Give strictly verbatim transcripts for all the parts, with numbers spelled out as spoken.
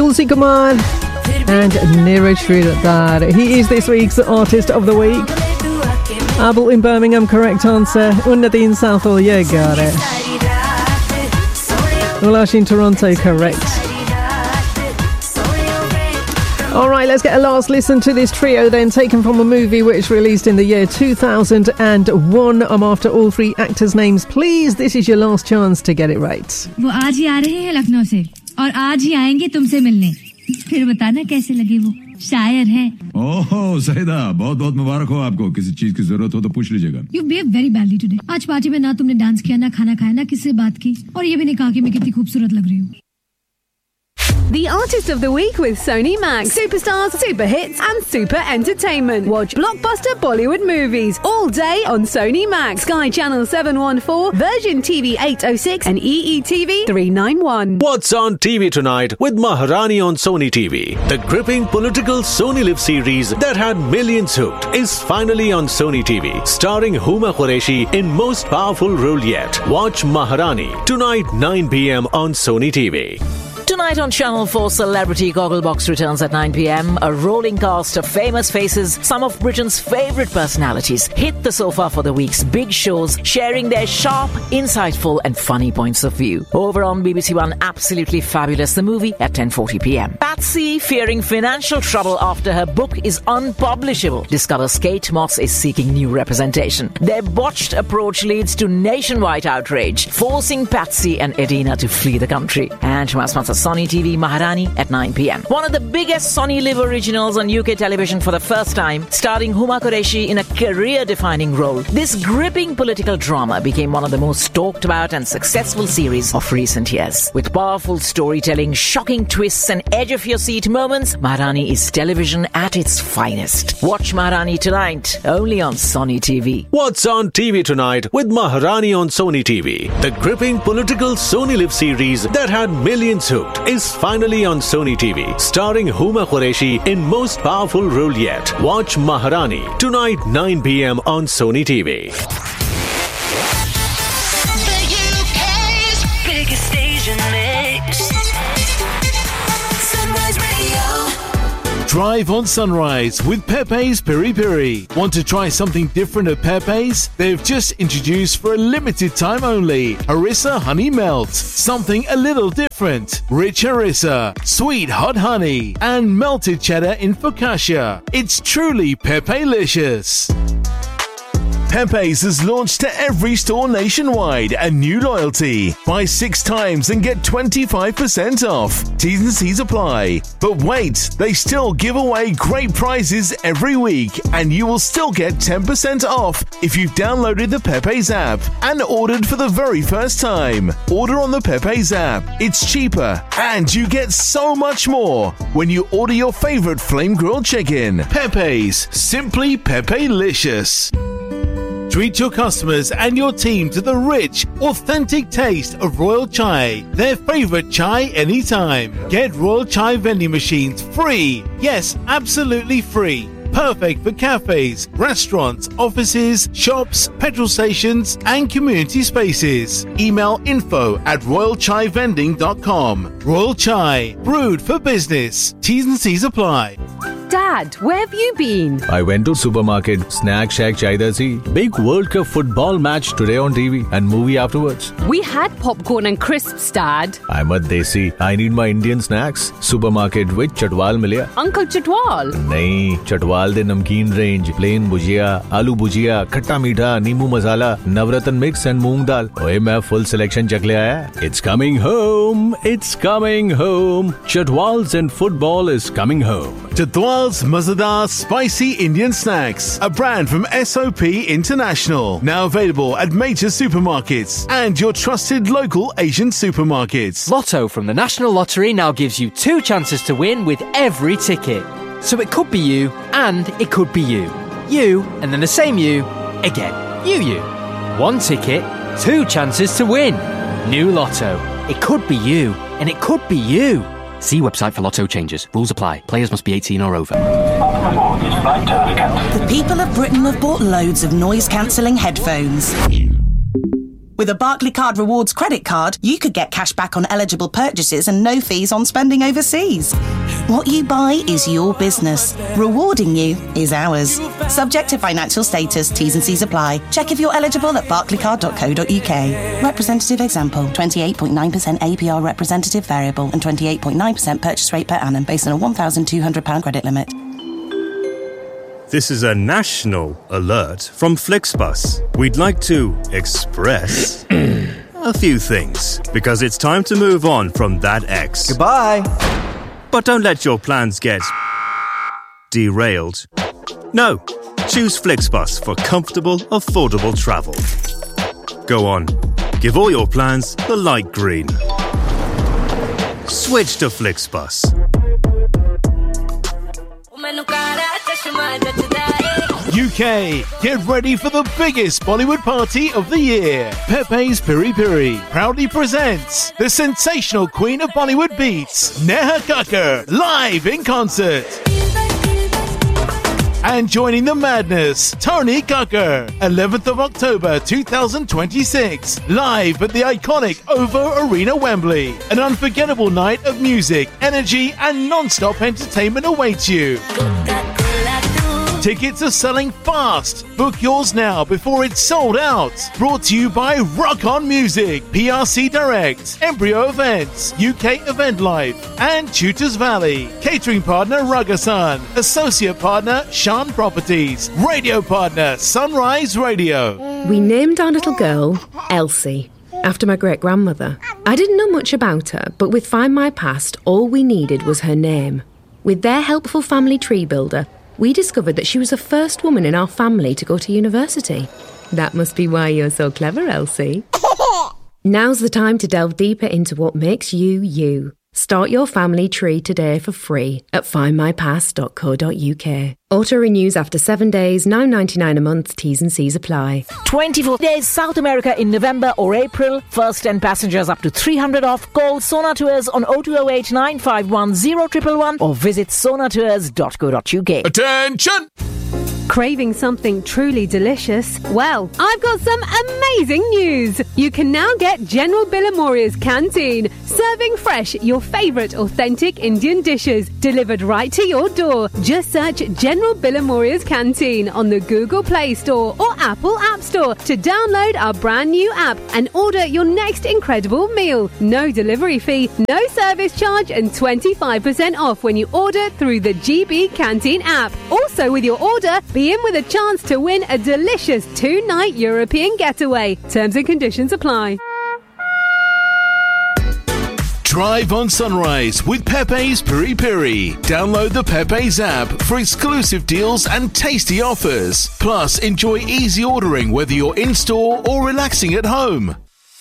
Tulsi Kumar and Neeraj Sridhar. He is this week's Artist of the Week. Abel in Birmingham, correct answer. Unnati in Southall, yeah, got it. Ulash in Toronto, correct. Alright, let's get a last listen to this trio then, taken from a movie which released in the year two thousand one. I'm after all three actors' names, please. This is your last chance to get it right. वो आज ही आ रहे हैं लखनऊ से और आज ही आएंगे तुमसे मिलने. फिर बताना कैसे लगे वो. शायर है. ओह सईदा, बहुत बहुत मुबारक हो आपको. किसी चीज की जरूरत हो तो पूछ लीजिएगा. You behaved very badly today. आज पार्टी में ना तुमने डांस किया, ना खाना खाया, ना किससे बात की, और ये भी नहीं कहा कि मैं कितनी खूबसूरत लग रही हूँ. The Artist of the Week with Sony Max. Superstars, super hits and super entertainment. Watch blockbuster Bollywood movies all day on Sony Max. Sky Channel seven one four, Virgin T V eight oh six and E E T V three ninety-one. What's on T V tonight with Maharani on Sony T V? The gripping political Sony Live series that had millions hooked is finally on Sony T V. Starring Huma Qureshi in most powerful role yet. Watch Maharani tonight nine p.m. on Sony T V. Tonight on Channel four, Celebrity Gogglebox returns at nine p.m. A rolling cast of famous faces, some of Britain's favourite personalities, hit the sofa for the week's big shows, sharing their sharp, insightful and funny points of view. Over on B B C One, Absolutely Fabulous, the movie at ten forty p.m. Patsy, fearing financial trouble after her book is unpublishable, discovers Kate Moss is seeking new representation. Their botched approach leads to nationwide outrage, forcing Patsy and Edina to flee the country. And to our sponsor Sony T V, Maharani at nine p.m. One of the biggest Sony Live originals on U K television for the first time, starring Huma Qureshi in a career-defining role. This gripping political drama became one of the most talked about and successful series of recent years. With powerful storytelling, shocking twists and edge-of-your-seat moments, Maharani is television at its finest. Watch Maharani tonight, only on Sony T V. What's on T V tonight with Maharani on Sony T V? The gripping political Sony Live series that had millions hooked is finally on Sony T V, starring Huma Qureshi in most powerful role yet. Watch Maharani tonight nine p.m. on Sony T V. The U K's biggest station mix. Sunrise Radio. Drive on Sunrise with Pepe's Piri Piri. Want to try something different at Pepe's? They've just introduced for a limited time only Harissa Honey Melt. Something a little different. Rich harissa, sweet hot honey, and melted cheddar in focaccia. It's truly Pepe-licious. Pepe's has launched to every store nationwide a new loyalty. Buy six times and get twenty-five percent off. T's and C's apply. But wait, they still give away great prizes every week, and you will still get ten percent off if you've downloaded the Pepe's app and ordered for the very first time. Order on the Pepe's app. It's cheaper, and you get so much more when you order your favorite flame grilled chicken. Pepe's, simply Pepe-licious. Treat your customers and your team to the rich, authentic taste of Royal Chai, their favorite chai anytime. Get Royal Chai vending machines free. Yes, absolutely free. Perfect for cafes, restaurants, offices, shops, petrol stations, and community spaces. Email info at royal chai vending dot com. Royal Chai, brewed for business. T's and C's apply. Dad, where have you been? I went to supermarket, snack shack chaida si. Big World Cup football match today on T V and movie afterwards. We had popcorn and crisps, Dad. I'm a desi. I need my Indian snacks. Supermarket with Chatwal milya. Uncle Chatwal? Nahin, Chatwal de namkeen range, plain bhujia, aloo bhujia, khatta meetha, neembu masala, navratan mix and moong dal. Oye, main full selection chak le aaya. It's coming home. It's coming home. Chatwal's and football is coming home. Chatwal's Mazadar Spicy Indian Snacks, a brand from S O P International. Now available at major supermarkets and your trusted local Asian supermarkets. Lotto from the National Lottery now gives you two chances to win with every ticket. So it could be you and it could be you. You and then the same you again. You, you. One ticket, two chances to win. New Lotto. It could be you and it could be you. See website for Lotto changes. Rules apply. Players must be eighteen or over. The people of Britain have bought loads of noise-cancelling headphones. With a Barclaycard Rewards credit card, you could get cash back on eligible purchases and no fees on spending overseas. What you buy is your business. Rewarding you is ours. Subject to financial status, T's and C's apply. Check if you're eligible at barclaycard dot co dot uk. Representative example, twenty-eight point nine percent A P R representative variable and twenty-eight point nine percent purchase rate per annum based on a one thousand two hundred pounds credit limit. This is a national alert from Flixbus. We'd like to express a few things because it's time to move on from that ex. Goodbye. But don't let your plans get derailed. No, choose Flixbus for comfortable, affordable travel. Go on, give all your plans the light green. Switch to Flixbus. U K, get ready for the biggest Bollywood party of the year. Pepe's Piri Piri proudly presents the sensational queen of Bollywood beats, Neha Kakkar, live in concert. And joining the madness, Tony Kakkar, eleventh of October twenty twenty-six, live at the iconic OVO Arena, Wembley. An unforgettable night of music, energy, and non-stop entertainment awaits you. Tickets are selling fast. Book yours now before it's sold out. Brought to you by Rock On Music, P R C Direct, Embryo Events, U K Event Life, and Tutors Valley. Catering partner Ragasan. Associate partner Shan Properties. Radio partner Sunrise Radio. We named our little girl Elsie, after my great-grandmother. I didn't know much about her, but with Find My Past, all we needed was her name. With their helpful family tree builder, we discovered that she was the first woman in our family to go to university. That must be why you're so clever, Elsie. Now's the time to delve deeper into what makes you, you. Start your family tree today for free at find my past dot co dot uk. Auto renews after seven days, nine ninety-nine a month, T's and C's apply. twenty-four days South America in November or April. First ten passengers up to three hundred off. Call Sona Tours on oh two oh eight, nine five one, oh one one one or visit sona tours dot co dot uk. Attention! Craving something truly delicious? Well, I've got some amazing news. You can now get General Billamoria's Canteen, serving fresh your favourite authentic Indian dishes, delivered right to your door. Just search General Billamoria's Canteen on the Google Play Store or Apple App Store to download our brand new app and order your next incredible meal. No delivery fee, no service charge and twenty-five percent off when you order through the G B Canteen app. Also with your order, be in with a chance to win a delicious two-night European getaway. Terms and conditions apply. Drive on Sunrise with Pepe's Piri Piri. Download the Pepe's app for exclusive deals and tasty offers. Plus, enjoy easy ordering whether you're in-store or relaxing at home.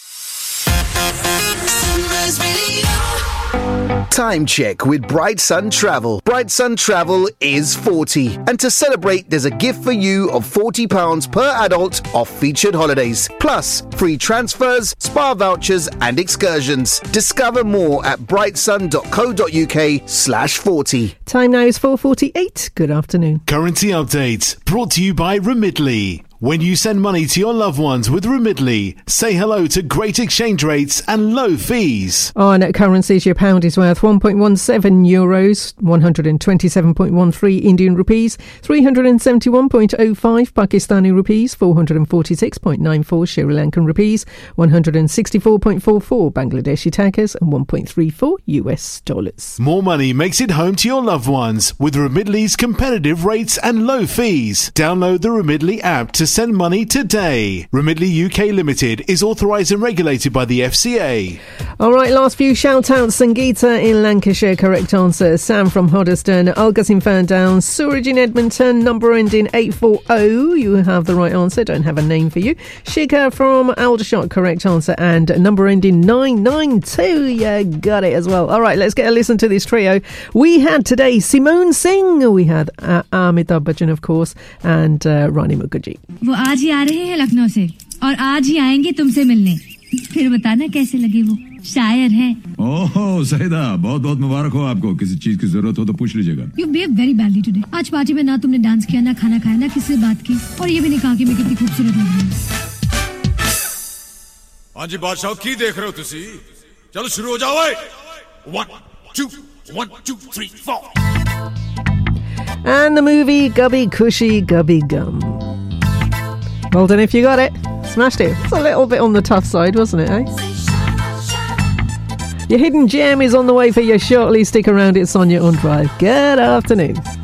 Time check with Bright Sun Travel. Bright Sun Travel is forty. And to celebrate, there's a gift for you of forty pounds per adult off featured holidays. Plus, free transfers, spa vouchers and excursions. Discover more at brightsun dot co dot uk slash 40. Time now is four forty-eight. Good afternoon. Currency update brought to you by Remitly. When you send money to your loved ones with Remitly, say hello to great exchange rates and low fees. On currencies, your pound is worth one point one seven euros, one hundred twenty-seven point one three Indian rupees, three hundred seventy-one point oh five Pakistani rupees, four hundred forty-six point nine four Sri Lankan rupees, one hundred sixty-four point four four Bangladeshi takas and one point three four U S dollars. More money makes it home to your loved ones with Remitly's competitive rates and low fees. Download the Remitly app to send money today. Remitly U K Limited is authorised and regulated by the F C A. All right, last few shout-outs. Sangeeta in Lancashire, correct answer. Sam from Hoddesdon, Olga's in Ferndown, Suraj in Edmonton, number ending eight four oh. You have the right answer, don't have a name for you. Shikha from Aldershot, correct answer. And number ending nine nine two. You got it as well. All right, let's get a listen to this trio. We had today Simone Singh, we had uh, Amitabh Bachchan, of course, and uh, Rani Mukherjee. वो आज ही आ रहे हैं लखनऊ से और आज ही आएंगे तुमसे मिलने फिर बताना कैसे लगे वो शायर हैं ओह सईदा बहुत बहुत मुबारक हो आपको किसी चीज की जरूरत हो तो पूछ लीजिएगा You behave very badly today. आज पार्टी में ना तुमने डांस किया ना खाना खाया ना किसी से बात की और ये भी नहीं कहा कि मैं कितनी खूबसूरत लग रही हूँ हाँ जी बादशाह की देख रहे हो तुसी चलो शुरू हो जाओ ओए one two one two three four And the movie Gubby Cushy Gubby Gum. Well done if you got it. Smashed it. It's a little bit on the tough side, wasn't it, eh? Your hidden gem is on the way for you shortly. Stick around, it's Sonia on Drive. Good afternoon.